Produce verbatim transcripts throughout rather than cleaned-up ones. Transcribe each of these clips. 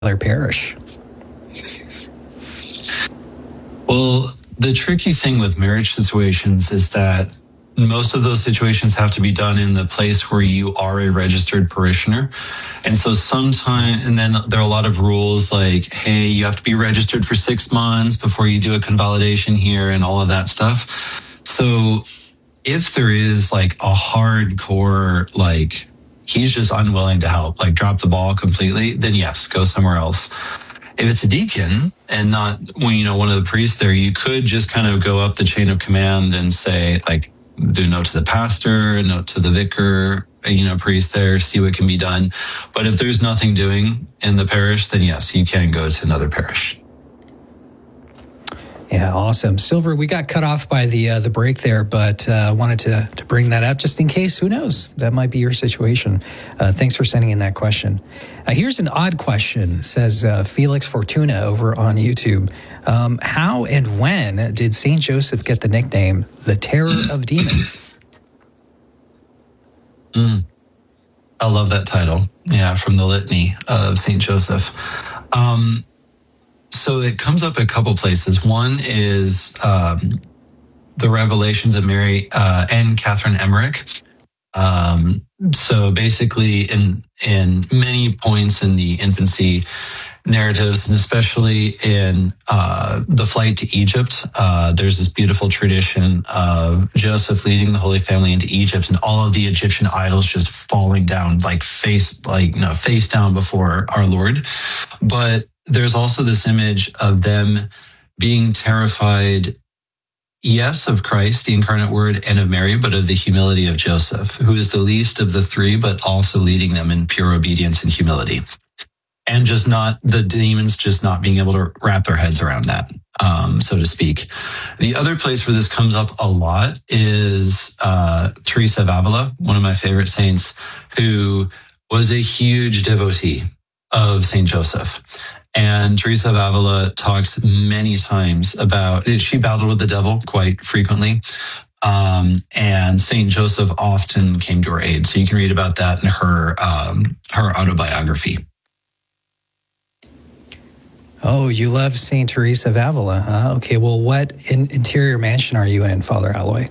their parish? Well, the tricky thing with marriage situations is that most of those situations have to be done in the place where you are a registered parishioner. And so sometimes, and then there are a lot of rules like, hey, you have to be registered for six months before you do a convalidation here and all of that stuff. So if there is like a hardcore, like he's just unwilling to help, like drop the ball completely, then yes, go somewhere else. If it's a deacon and not, well, you know, one of the priests there, you could just kind of go up the chain of command and say, like, do a note to the pastor, a note to the vicar, you know, priest there, see what can be done. But if there's nothing doing in the parish, then yes, you can go to another parish. Yeah, awesome. Silver, we got cut off by the uh, the break there, but uh, wanted to, to bring that up just in case. Who knows? That might be your situation. Uh, thanks for sending in that question. Uh, here's an odd question, says uh, Felix Fortuna over on YouTube. Um, how and when did Saint Joseph get the nickname the Terror of Demons? Mm. I love that title. Yeah, from the Litany of Saint Joseph. Um So it comes up a couple places. One is um, the Revelations of Mary uh, and Catherine Emmerich. Um, so basically, in in many points in the infancy narratives, and especially in uh, the flight to Egypt, uh, there's this beautiful tradition of Joseph leading the Holy Family into Egypt, and all of the Egyptian idols just falling down, like face, like you know, face down before our Lord. But there's also this image of them being terrified, yes, of Christ, the incarnate word, and of Mary, but of the humility of Joseph, who is the least of the three, but also leading them in pure obedience and humility. And just not, the demons just not being able to wrap their heads around that, um, so to speak. The other place where this comes up a lot is uh, Teresa of Avila, one of my favorite saints, who was a huge devotee of Saint Joseph. And Teresa of Avila talks many times about, she battled with the devil quite frequently. Um, and Saint Joseph often came to her aid. So you can read about that in her, um, her autobiography. Oh, you love Saint Teresa of Avila, huh? Okay, well, what in, interior mansion are you in, Father Alloy?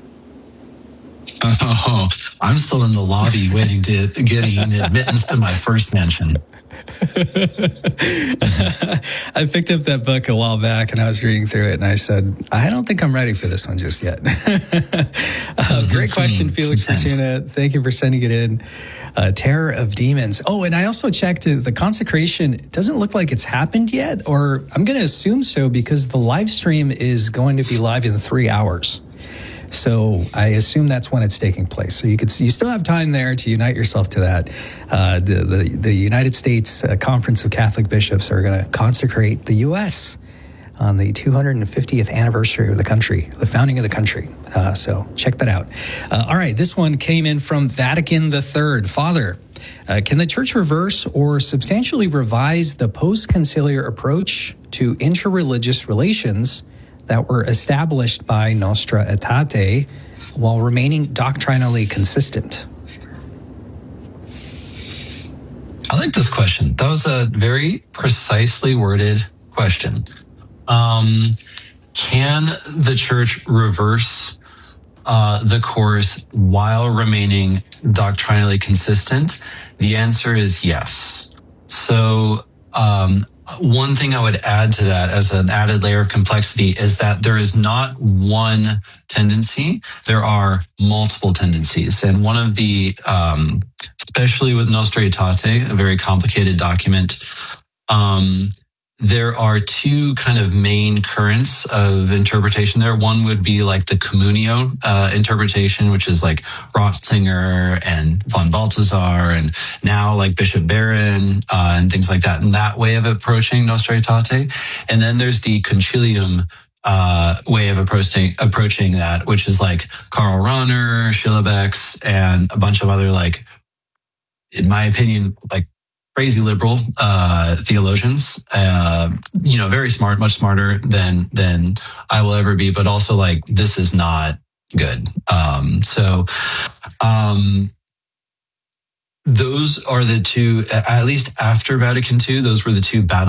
Oh, I'm still in the lobby waiting to getting admittance to my first mansion. I picked up that book a while back and I was reading through it and I said, I don't think I'm ready for this one just yet. uh, great question, Felix Fortuna. Thank you for sending it in. Uh, Terror of Demons. Oh, and I also checked uh, the consecration. It doesn't look like it's happened yet, or I'm going to assume so because the live stream is going to be live in three hours. So I assume that's when it's taking place. So you could you still have time there to unite yourself to that. Uh, the, the the United States uh, Conference of Catholic Bishops are going to consecrate the U S on the two hundred fiftieth anniversary of the country, the founding of the country. Uh, so check that out. Uh, all right, this one came in from Vatican the Third. Father, uh, can the Church reverse or substantially revise the post-conciliar approach to interreligious relations that were established by Nostra Aetate while remaining doctrinally consistent? I like this question. That was a very precisely worded question. Um, can the Church reverse uh, the course while remaining doctrinally consistent? The answer is yes. So um, one thing I would add to that as an added layer of complexity is that there is not one tendency. There are multiple tendencies. And one of the, um, especially with Nostra Aetate, a very complicated document, um, there are two kind of main currents of interpretation there. One would be like the Communio uh, interpretation, which is like Ratzinger and von Balthasar, and now like Bishop Barron uh, and things like that, and that way of approaching Nostra Aetate. And then there's the Concilium uh, way of approaching approaching that, which is like Karl Rahner, Schillebeeckx, and a bunch of other, like, in my opinion, like crazy liberal uh, theologians, uh, you know, very smart, much smarter than than I will ever be, but also like, this is not good. Um, so um, those are the two, at least after Vatican two, those were the two battles